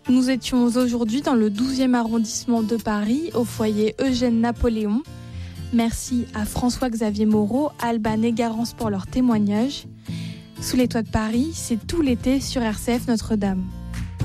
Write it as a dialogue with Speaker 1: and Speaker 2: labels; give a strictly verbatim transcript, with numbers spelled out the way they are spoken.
Speaker 1: Nous étions aujourd'hui dans le douzième arrondissement de Paris, au foyer Eugène Napoléon. Merci à François-Xavier Moreau, Alban et Garance pour leur témoignage. Sous les toits de Paris, c'est tout l'été sur R C F Notre-Dame.